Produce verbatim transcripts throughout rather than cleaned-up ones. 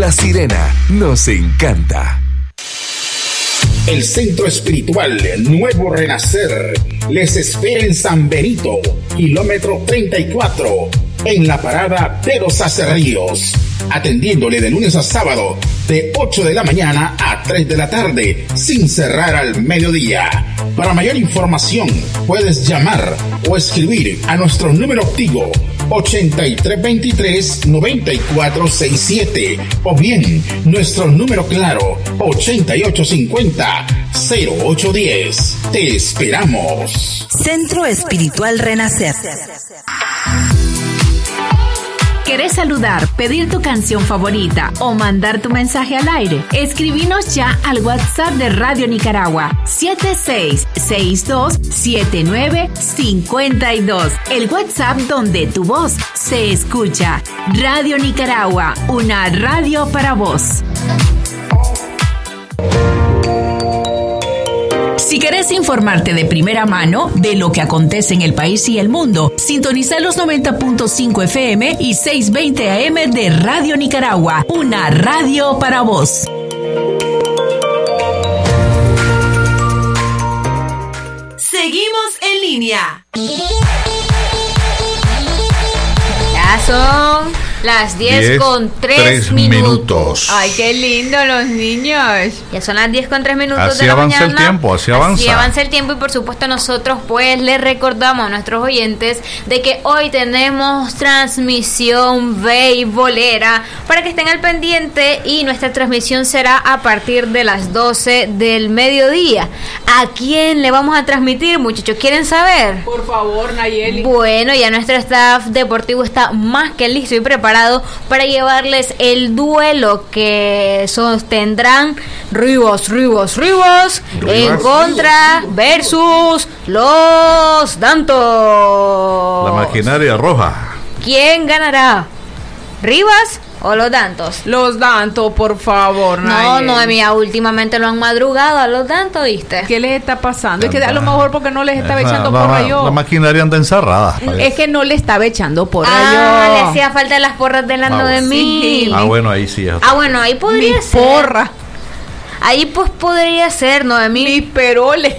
La Sirena nos encanta. El Centro Espiritual Nuevo Renacer les espera en San Benito, kilómetro treinta y cuatro, en la parada de los Acerríos, atendiéndole de lunes a sábado de ocho de la mañana a tres de la tarde, sin cerrar al mediodía. Para mayor información, puedes llamar o escribir a nuestro número activo ochenta y tres veintitrés noventa y cuatro sesenta y siete o bien nuestro número claro ochenta y ocho cincuenta cero ocho diez. Te esperamos. Centro Espiritual Renacer. ¿Querés saludar, pedir tu canción favorita o mandar tu mensaje al aire? Escribinos ya al WhatsApp de Radio Nicaragua siete seis seis dos siete nueve cinco dos. El WhatsApp donde tu voz se escucha. Radio Nicaragua, una radio para vos. Si querés informarte de primera mano de lo que acontece en el país y el mundo, sintoniza los noventa punto cinco F M y seiscientos veinte A M de Radio Nicaragua, una radio para vos. Seguimos en línea. Ya son las diez con tres minutos. Ay, qué lindo los niños. Ya son las diez con tres minutos así de la mañana. Así avanza el tiempo, así avanza. Así avanza el tiempo y por supuesto nosotros pues les recordamos a nuestros oyentes de que hoy tenemos transmisión beisbolera para que estén al pendiente y nuestra transmisión será a partir de las doce del mediodía. ¿A quién le vamos a transmitir, muchachos? ¿Quieren saber? Por favor, Nayeli. Bueno, ya nuestro staff deportivo está más que listo y preparado para llevarles el duelo que sostendrán Rivas, Rivas, Rivas en contra versus los Dantos. La maquinaria roja. ¿Quién ganará? ¿Rivas o los Dantos? Los Dantos, por favor. No, no, mía, últimamente lo han madrugado a los Dantos, ¿viste? ¿Qué les está pasando? Es que a lo mejor porque no les estaba echando la, porra la, yo. La maquinaria anda encerrada. Es que no le estaba echando porra ah, yo. Ah, le hacía falta las porras delante ah, de mí. Sí. Ah, bueno, ahí sí. Ah, bueno, ahí podría Mi ser. porra. Ahí pues podría ser, Noemí. Mis peroles.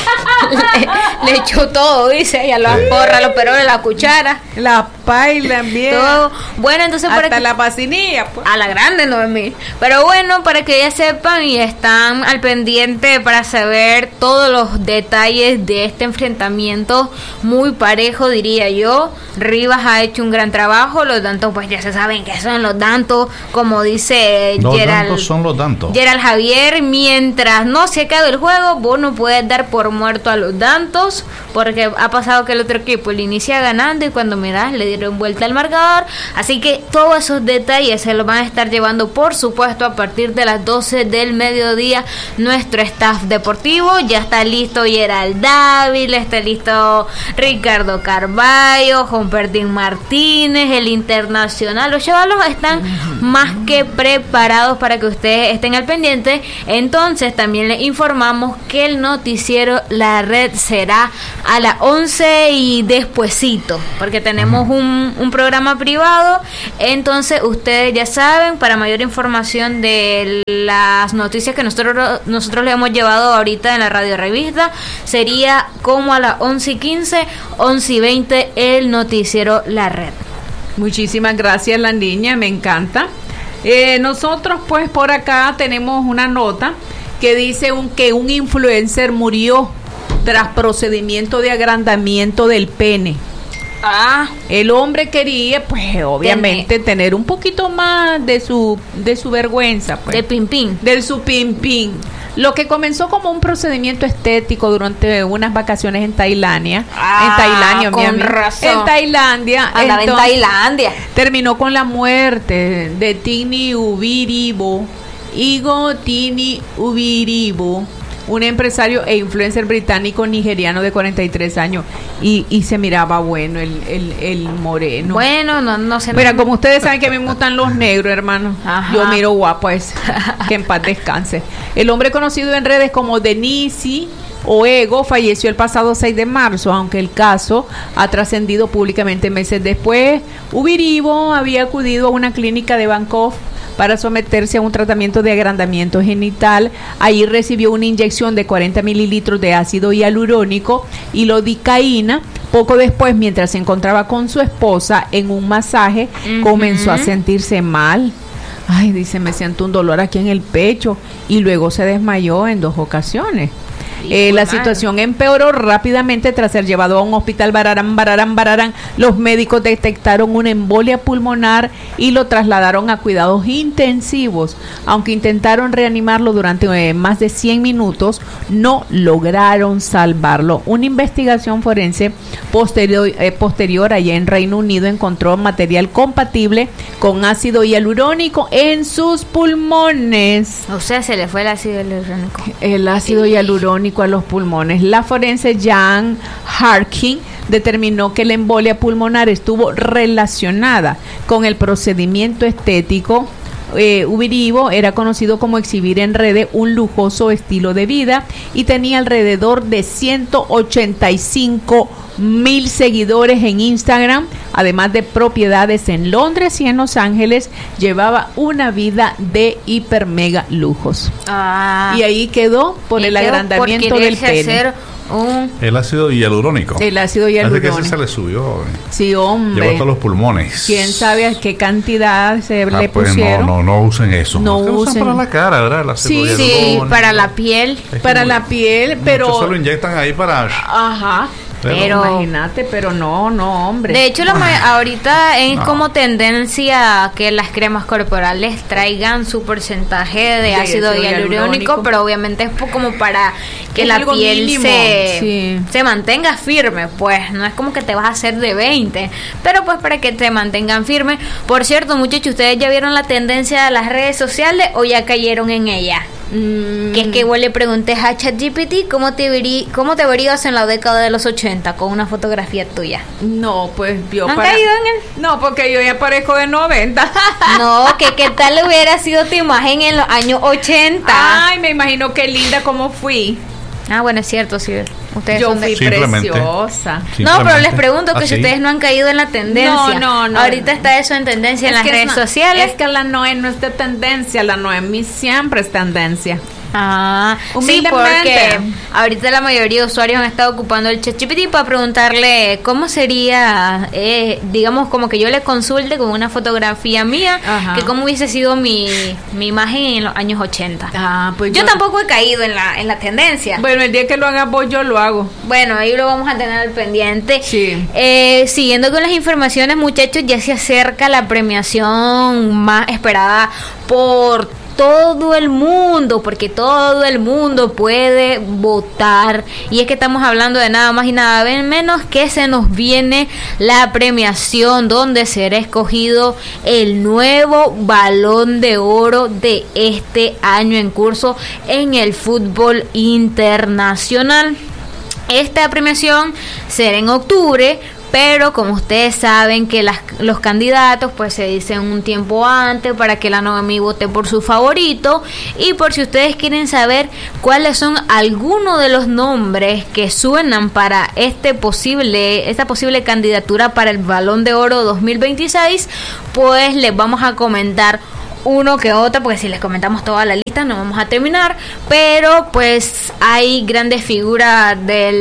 le, le echó todo, dice ella, las porras, los peroles, la cuchara, la paila, bien. Todo. Bueno, entonces hasta para que, la pacinilla, pues. A la grande, Noemí. Pero bueno, para que ya sepan y están al pendiente para saber todos los detalles de este enfrentamiento muy parejo, diría yo. Rivas ha hecho un gran trabajo, los Dantos pues ya se saben que son los Dantos, como dice los Gerald. Dantos son los Dantos. Gerald Javier, mientras no se acabe el juego, vos no puedes dar por muerto a los Dantos, porque ha pasado que el otro equipo le inicia ganando y cuando miras le dieron vuelta al marcador. Así que todos esos detalles se los van a estar llevando, por supuesto, a partir de las doce del mediodía. Nuestro staff deportivo ya está listo. Gerald Dávila, está listo Ricardo Carballo, Juan Perdín Martínez, el internacional. Los chavalos están más que preparados para que ustedes estén al pendiente. Entonces también les informamos que el noticiero La Red será a las once y despuesito, porque tenemos un, un programa privado. Entonces ustedes ya saben, para mayor información de las noticias que nosotros nosotros les hemos llevado ahorita en la radio revista, sería como a las once y quince, once y veinte el noticiero La Red. Muchísimas gracias, la niña, me encanta. Eh, nosotros pues por acá tenemos una nota que dice un, que un influencer murió tras procedimiento de agrandamiento del pene. Ah, el hombre quería, pues, obviamente, Tiene. tener un poquito más de su de su vergüenza, pues, de pin pin, del su pin pin. Lo que comenzó como un procedimiento estético durante unas vacaciones en Tailandia, ah, en Tailandia, con razón. en Tailandia, andaba en Tailandia. Terminó con la muerte de Tini Ubiribo, Igo Tini Ubiribo, un empresario e influencer británico nigeriano de cuarenta y tres años, y, y se miraba bueno el, el, el moreno. Bueno, no, no sé. Mira, como ustedes saben que me gustan los negros, hermano. Ajá. Yo miro guapo a ese. Que en paz descanse. El hombre conocido en redes como Denisi Oego falleció el pasado seis de marzo, aunque el caso ha trascendido públicamente meses después. Ubiribo había acudido a una clínica de Bangkok para someterse a un tratamiento de agrandamiento genital. Ahí recibió una inyección de cuarenta mililitros de ácido hialurónico y lidocaína. Poco después, mientras se encontraba con su esposa en un masaje, uh-huh. comenzó a sentirse mal. Ay, dice, me siento un dolor aquí en el pecho, y luego se desmayó en dos ocasiones. Eh, la situación empeoró rápidamente tras ser llevado a un hospital. Bararán, bararán, bararán. Los médicos detectaron una embolia pulmonar y lo trasladaron a cuidados intensivos. Aunque intentaron reanimarlo durante eh, más de cien minutos, no lograron salvarlo. Una investigación forense posterior, eh, posterior allá en Reino Unido encontró material compatible con ácido hialurónico en sus pulmones. O sea, se le fue el ácido hialurónico. El ácido hialurónico a los pulmones. La forense Jan Harkin determinó que la embolia pulmonar estuvo relacionada con el procedimiento estético. Eh, Ubiribo era conocido como exhibir en redes un lujoso estilo de vida y tenía alrededor de ciento ochenta y cinco mil seguidores en Instagram, además de propiedades en Londres y en Los Ángeles. Llevaba una vida de hiper mega lujos. Ah, y ahí quedó por el agrandamiento del pene. Un... El ácido hialurónico. El ácido hialurónico. Parece que ese se le subió. Eh. Sí, hombre. Llevó hasta los pulmones. ¿Quién sabe a qué cantidad se ah, le pues pusieron? No, no, no usen eso. No usen. usen para la cara, ¿verdad? El ácido sí, sí, para la piel. Es para muy, la piel, pero... Muchos se lo inyectan ahí para... Ajá. Pero, pero imagínate, pero no, no, hombre. De hecho, la ma- ahorita es no. como tendencia que las cremas corporales traigan su porcentaje de, de ácido hialurónico, pero obviamente es como para que es la piel se, sí. se mantenga firme, pues no es como que te vas a hacer de veinte, pero pues para que te mantengan firme. Por cierto, muchachos, ¿ustedes ya vieron la tendencia de las redes sociales o ya cayeron en ella? Mm. Que es que igual le pregunté a ChatGPT cómo te verí, cómo te verías en la década de los ochenta con una fotografía tuya. No, pues yo ¿No para... han caído en él? No, porque yo ya parezco de noventa. No, que qué tal hubiera sido tu imagen en los años ochenta. Ay, me imagino qué linda como fui. Ah, bueno, es cierto, sí. Ustedes yo son de... fui preciosa. No, pero les pregunto que ¿Ah, si sí? ustedes no han caído en la tendencia. No, no, no. Ahorita está eso en tendencia es en las redes no, sociales. Es que la Noé no es de tendencia, la Noemí siempre es tendencia. Ah, sí, porque ahorita la mayoría de usuarios han estado ocupando el ChatGPT para preguntarle cómo sería, eh, digamos, como que yo le consulte con una fotografía mía, Ajá. que cómo hubiese sido mi, mi imagen en los años ochenta. Ah, pues yo, yo tampoco he caído en la en la tendencia. Bueno, el día que lo hagas vos, yo lo hago. Bueno, ahí lo vamos a tener al pendiente. Sí. Eh, siguiendo con las informaciones, muchachos, ya se acerca la premiación más esperada por todo el mundo, porque todo el mundo puede votar, y es que estamos hablando de nada más y nada menos que se nos viene la premiación donde será escogido el nuevo Balón de Oro de este año en curso en el fútbol internacional. Esta premiación será en octubre, pero como ustedes saben que las, los candidatos pues se dicen un tiempo antes para que la Noemí vote por su favorito. Y por si ustedes quieren saber cuáles son algunos de los nombres que suenan para este posible esta posible candidatura para el Balón de Oro dos mil veintiséis, pues les vamos a comentar uno que otro, porque si les comentamos toda la lista no vamos a terminar, pero pues hay grandes figuras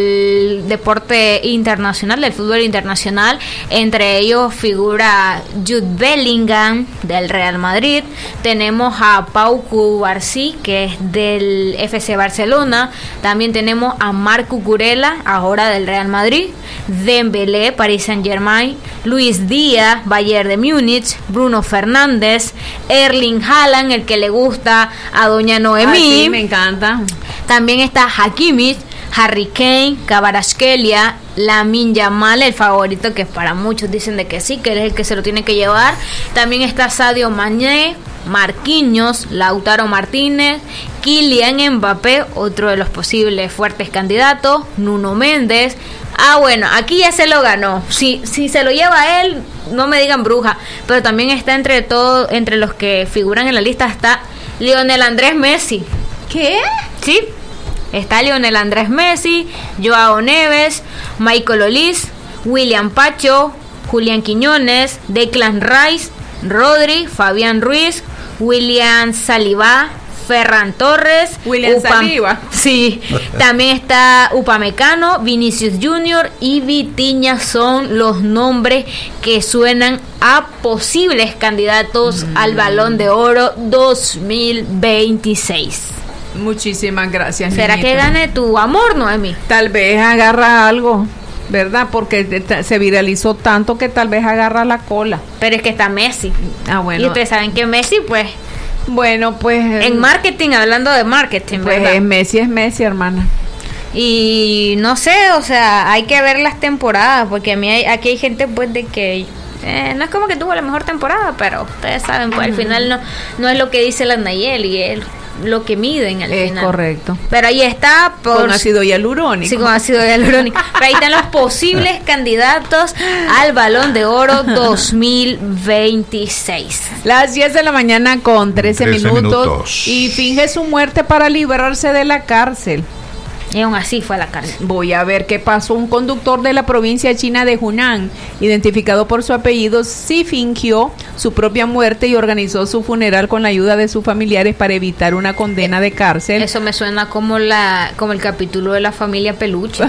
del deporte internacional, del fútbol internacional. Entre ellos figura Jude Bellingham del Real Madrid, tenemos a Pau Cubarsí, que es del F C Barcelona, también tenemos a Marco Cucurella, ahora del Real Madrid, Dembélé, Paris Saint-Germain, Luis Díaz, Bayern de Múnich, Bruno Fernández, Erling Haaland, el que le gusta a doña Noemí. Ah, sí, me encanta. También está Hakimi, Harry Kane, Kvaratskhelia, Lamine Yamal, el favorito, que para muchos dicen de que sí, que él es el que se lo tiene que llevar. También está Sadio Mané, Marquinhos, Lautaro Martínez, Kylian Mbappé, otro de los posibles fuertes candidatos, Nuno Méndez. Ah, bueno, aquí ya se lo ganó. Si, si se lo lleva él, no me digan bruja. Pero también está entre todo, entre los que figuran en la lista está Lionel Andrés Messi. ¿Qué? Sí. Está Lionel Andrés Messi, Joao Neves, Michael Olise, William Pacho, Julián Quiñones, Declan Rice, Rodri, Fabián Ruiz, William Saliba, Ferran Torres, William Upam- Saliba. Sí, también está Upamecano, Vinicius Junior y Vitinha son los nombres que suenan a posibles candidatos mm. al Balón de Oro dos mil veintiséis. Muchísimas gracias. ¿Será niñito. que gane tu amor, Noemi? Tal vez agarra algo, ¿verdad? Porque se viralizó tanto que tal vez agarra la cola. Pero es que está Messi. Ah, bueno. Y ustedes saben que Messi, pues... Bueno, pues... En marketing, hablando de marketing, pues ¿verdad? es Messi, es Messi, hermana. Y no sé, o sea, hay que ver las temporadas, porque a mí hay, aquí hay gente, pues, de que... Eh, no es como que tuvo la mejor temporada, pero ustedes saben, pues, al final no, no es lo que dice la Nayeli, es lo que miden al es final. Es correcto. Pero ahí está... Por, con ácido hialurónico. Sí, con ácido hialurónico. Pero ahí están los posibles candidatos al Balón de Oro dos mil veintiséis. Las diez de la mañana con trece, trece minutos, minutos. Y finge su muerte para librarse de la cárcel. Y aún así fue a la cárcel. Voy a ver qué pasó. Un conductor de la provincia china de Hunan, identificado por su apellido, sí fingió su propia muerte y organizó su funeral con la ayuda de sus familiares para evitar una condena de cárcel. Eso me suena como la como el capítulo de la familia Peluche.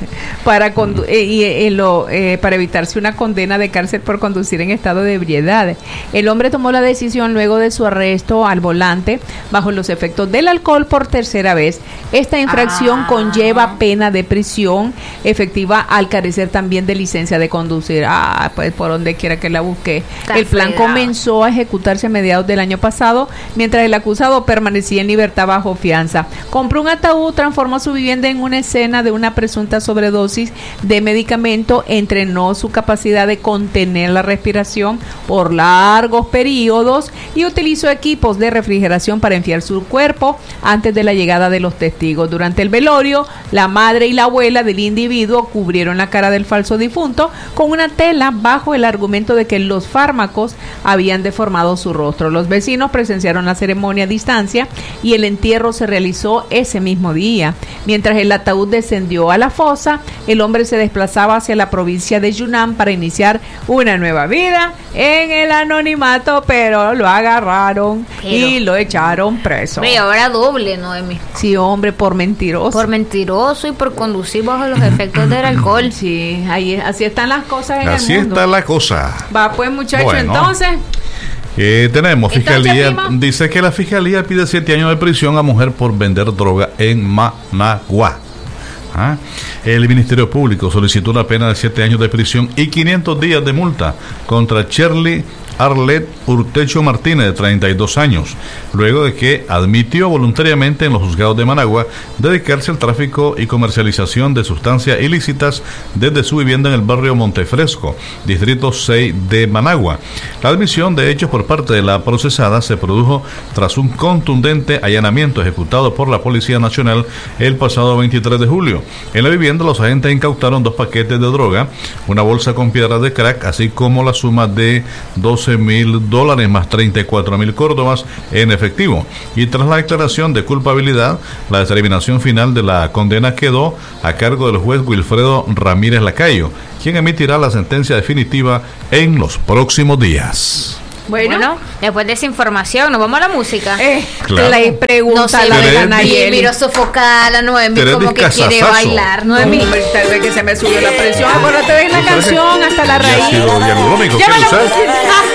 para condu- eh, y, eh, lo, eh, para evitarse una condena de cárcel por conducir en estado de ebriedad. El hombre tomó la decisión luego de su arresto al volante bajo los efectos del alcohol por tercera vez. Esta infracción Ah. conlleva pena de prisión efectiva al carecer también de licencia de conducir. Ah, pues por donde quiera que la busque. Está el plan fregado. comenzó a ejecutarse a mediados del año pasado, mientras el acusado permanecía en libertad bajo fianza. Compró un ataúd, transformó su vivienda en una escena de una presunta sobredosis de medicamento, entrenó su capacidad de contener la respiración por largos periodos y utilizó equipos de refrigeración para enfriar su cuerpo antes de la llegada de los testigos. Durante el velorio, la madre y la abuela del individuo cubrieron la cara del falso difunto con una tela bajo el argumento de que los fármacos habían deformado su rostro. Los vecinos presenciaron la ceremonia a distancia y el entierro se realizó ese mismo día. Mientras el ataúd descendió a la fosa, el hombre se desplazaba hacia la provincia de Yunnan para iniciar una nueva vida en el anonimato, pero lo agarraron Pero- y lo echaron preso. Ve, ahora doble, Noemi. Sí, hombre, por mentiroso. Por mentiroso y por conducir bajo los efectos del alcohol. Sí, ahí, así están las cosas en Así el mundo. está la cosa. Va pues, muchachos, Bueno. entonces... Eh, tenemos, Entonces, fiscalía, prima. dice que la fiscalía pide siete años de prisión a mujer por vender droga en Managua. ¿Ah? El Ministerio Público solicitó una pena de siete años de prisión y quinientos días de multa contra Shirley Arlet Urtecho Martínez, de treinta y dos años, luego de que admitió voluntariamente en los juzgados de Managua dedicarse al tráfico y comercialización de sustancias ilícitas desde su vivienda en el barrio Montefresco, distrito seis de Managua. La admisión de hechos por parte de la procesada se produjo tras un contundente allanamiento ejecutado por la Policía Nacional el pasado veintitrés de julio. En la vivienda, los agentes incautaron dos paquetes de droga, una bolsa con piedras de crack, así como la suma de doce mil dólares más treinta y cuatro mil córdobas en efectivo. Y tras la declaración de culpabilidad, la determinación final de la condena quedó a cargo del juez Wilfredo Ramírez Lacayo, quien emitirá la sentencia definitiva en los próximos días. Bueno, Bueno, después de esa información, nos vamos a la música. eh, Claro. la pregunta No sé, la de Tere- la y Nayeli. miro sofocada a la Noemi Tere como que quiere discazazazo. bailar. Noemi. Hombre, tal vez que se me subió la presión. Acuérdate de la ¿Tú crees que canción hasta la ya ha raíz. sido hialurónico? ¿Qué Llámala. usar?